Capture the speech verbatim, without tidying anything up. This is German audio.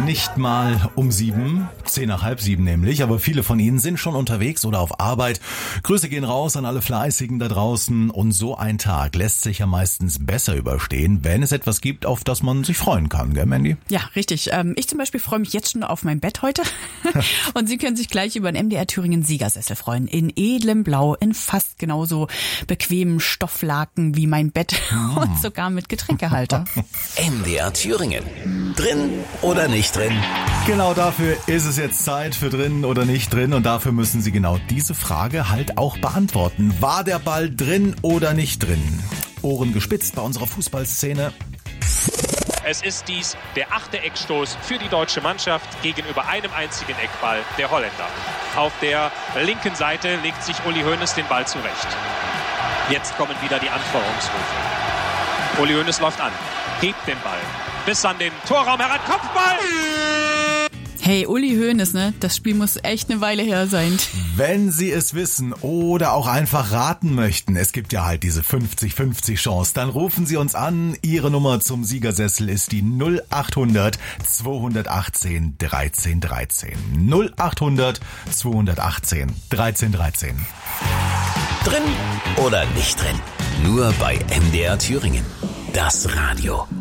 nicht mal um sieben, zehn nach halb sieben nämlich, aber viele von Ihnen sind schon unterwegs oder auf Arbeit. Grüße gehen raus an alle Fleißigen da draußen und so ein Tag lässt sich ja meistens besser überstehen, wenn es etwas gibt, auf das man sich freuen kann, gell Mandy? Ja, richtig. Ich zum Beispiel freue mich jetzt schon auf mein Bett heute und Sie können sich gleich über den M D R Thüringen Siegersessel freuen. In edlem Blau, in fast genauso bequemen Stofflaken wie mein Bett mm. und sogar mit Getränkehalter. M D R Thüringen. Drin oder nicht drin? Genau dafür ist es jetzt Zeit für drin oder nicht drin und dafür müssen Sie genau diese Frage halt auch beantworten. War der Ball drin oder nicht drin? Ohren gespitzt bei unserer Fußballszene. Es ist dies der achte Eckstoß für die deutsche Mannschaft gegenüber einem einzigen Eckball der Holländer. Auf der linken Seite legt sich Uli Hoeneß den Ball zurecht. Jetzt kommen wieder die Anfeuerungsrufe. Uli Hoeneß läuft an, hebt den Ball bis an den Torraum heran. Kopfball! Hey, Uli Hoeneß, ne? Das Spiel muss echt eine Weile her sein. Wenn Sie es wissen oder auch einfach raten möchten, es gibt ja halt diese fünfzig fünfzig Chance, dann rufen Sie uns an. Ihre Nummer zum Siegersessel ist die null acht hundert zweihundertachtzehn dreizehn dreizehn. null acht hundert zweihundertachtzehn dreizehn dreizehn. Drin oder nicht drin? Nur bei M D R Thüringen. Das Radio.